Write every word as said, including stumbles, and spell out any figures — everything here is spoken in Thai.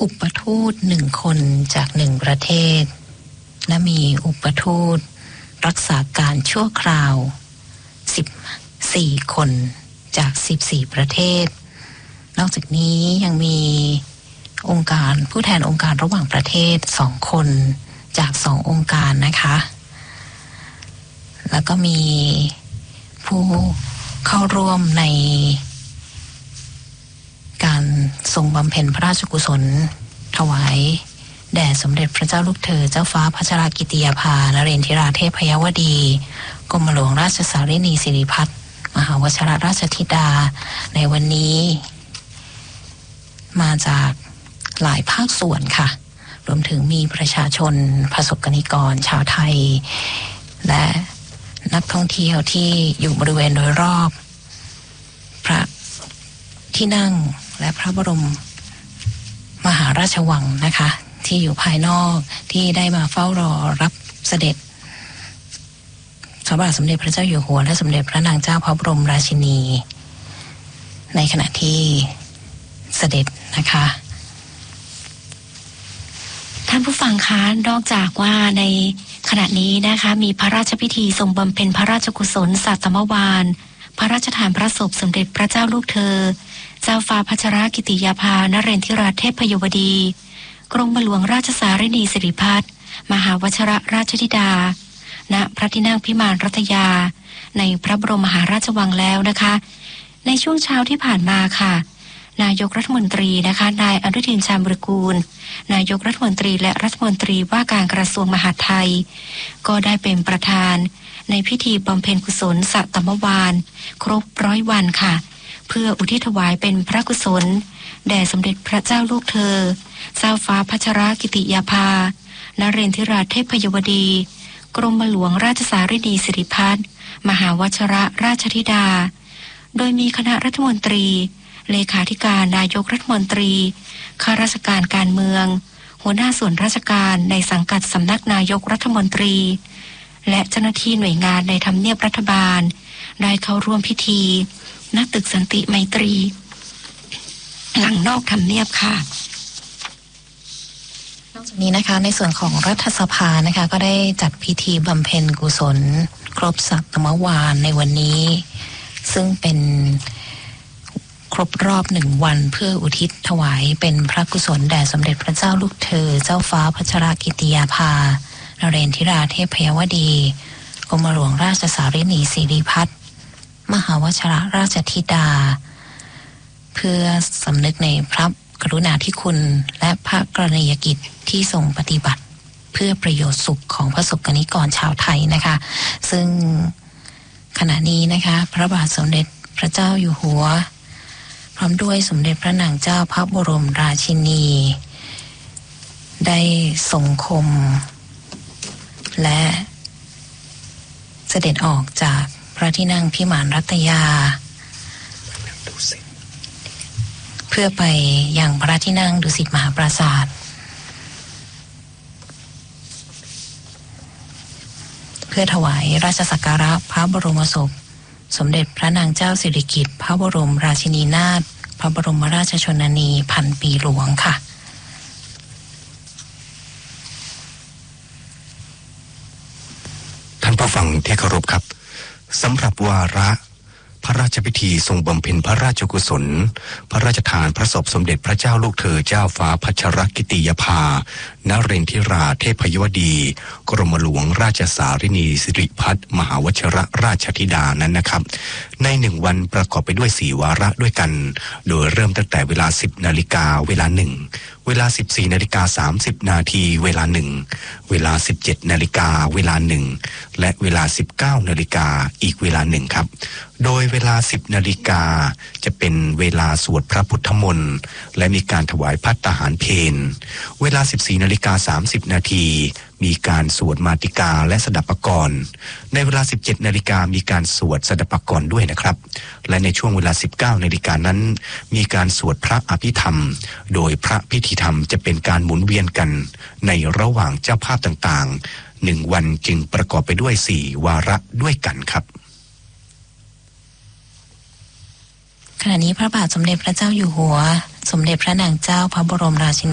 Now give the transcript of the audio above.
อุปทูตหนึ่งคนจากหนึ่งประเทศและมีอุปทูตรักษาการชั่วคราวสิบสี่คนจากสิบสี่ประเทศนอกจากนี้ยังมีองค์การผู้แทนองค์การระหว่างประเทศสองคนจากสององค์การนะคะแล้วก็มีผู้เข้าร่วมในการทรงบำเพ็ญพระราชกุศลถวายแด่สมเด็จพระเจ้าลูกเธอเจ้าฟ้าพัชรกิติยาภานเรนทิราเทพยวดีกรมหลวงราชสารินีสิริพัฒน์มหาวชิรราชธิดาในวันนี้มาจากหลายภาคส่วนค่ะรวมถึงมีประชาชนประสบกนิกรชาวไทยและนักท่องเที่ยวที่อยู่บริเวณโดยรอบพระที่นั่งและพระบรมมหาราชวังนะคะที่อยู่ภายนอกที่ได้มาเฝ้ารอรับเสด็จพระบาทสมเด็จพระเจ้าอยู่หัวและสมเด็จพระนางเจ้าพระบรมราชินีในขณะที่เสด็จนะคะท่านผู้ฟังคะนอกจากว่าในขณะนี้นะคะมีพระราชพิธีทรงบำเพ็ญพระราชกุศลสัตตมวานพระราชทานพระศพสมเด็จพระเจ้าลูกเธอเจ้าฟ้าพัชรกิติยาภานเรนทิราเทพยวดีกรมหลวงราชสารินีสิริพัฒน์มหาวชิรราชธิดาณพระที่นั่งพิมานรัตยาในพระบรมมหาราชวังแล้วนะคะในช่วงเช้าที่ผ่านมาค่ะนายกรัฐมนตรีนะคะนายอนุทินชาญวิรากูลนายกรัฐมนตรีและรัฐมนตรีว่าการกระทรวงมหาดไทยก็ได้เป็นประธานในพิธีบำเพ็ญกุศลสัตตมวานครบร้อยวันค่ะเพื่ออุทิศถวายเป็นพระกุศลแด่สมเด็จพระเจ้าลูกเธอเจ้าฟ้าพัชรกิติยาภานเรนทิราเทพยวดีกรมหลวงราชสารินีสิริพัฒน์มหาวชิรราชธิดาโดยมีคณะรัฐมนตรีเลขาธิการนายกรัฐมนตรีข้าราชการการเมืองหัวหน้าส่วนราชการในสังกัดสำนักนายกรัฐมนตรีและเจ้าหน้าที่หน่วยงานในทำเนียบรัฐบาลได้เข้าร่วมพิธีณตึกสันติไมตรีหลังนอกทำเนียบค่ะนอกจากนี้นะคะในส่วนของรัฐสภานะคะก็ได้จัดพิธีบำเพ็ญกุศลครบสัตตมวานในวันนี้ซึ่งเป็นครบรอบหนึ่งวันเพื่ออุทิศถวายเป็นพระกุศลแด่สมเด็จพระเจ้าลูกเธอเจ้าฟ้าพัชรกิติยาภานเรนทิราเทพยวดีกรมหลวงราชสารินีสิริพัฒน์มหาวชิรราชธิดาเพื่อสำนึกในพระกรุณาธิคุณและพระกรณียกิจที่ทรงปฏิบัติเพื่อประโยชน์สุขของประสบกนิกรชาวไทยนะคะซึ่งขณะนี้นะคะพระบาทสมเด็จพระเจ้าอยู่หัวพร้อมด้วยสมเด็จพระนางเจ้าพระบรมราชินีได้ทรงคมและเสด็จออกจากพระที่นั่งพิมานรัตยาเพื่อไปยังพระที่นั่งดุสิตมหาปราสาทเพื่อถวายราชสักการะพระบรมศพสมเด็จพระนางเจ้าสิริกิติ์พระบรมราชินีนาถพระบรมราชชนนีพันปีหลวงค่ะท่านผู้ฟังที่เคารพครับสำหรับวาระพระราชพิธีทรงบำเพ็ญพระราชกุศลพระราชทานพระศพสมเด็จพระเจ้าลูกเธอเจ้าฟ้าพัชรกิติยาภานเรนทิราเทพยวดีกรมหลวงราชสารินีสิริพัฒน์มหาวชิรราชธิดานั้นนะครับในหนึ่งวันประกอบไปด้วยสี่วาระด้วยกันโดยเริ่มตั้งแต่เวลาสิบนาฬิกาเวลาหนึ่งเวลาสิบสี่นาฬิกาสามสิบนาทีเวลาหนึ่งเวลาสิบเจ็ดนาฬิกาเวลาหนึ่งและเวลาสิบเก้านาฬิกาอีกเวลาหนึ่งครับโดยเวลาสิบนาฬิกาจะเป็นเวลาสวดพระพุทธมนต์และมีการถวายภัตตาหารเพลเวลาสิบสี่นาฬิกาสามสิบนาทีมีการสวดมาติกาและสดับปกรณ์ในเวลาสิบเจ็ดนาฬิกามีการสวดสดับปกรณ์ด้วยนะครับและในช่วงเวลาสิบเก้านาฬิกานั้นมีการสวดพระอภิธรรมโดยพระพิธีธรรมจะเป็นการหมุนเวียนกันในระหว่างเจ้าภาพต่างๆหนึ่งวันจึงประกอบไปด้วยสี่วาระด้วยกันครับขณะนี้พระบาทสมเด็จพระเจ้าอยู่หัวสมเด็จพระนางเจ้าพระบรมราชินี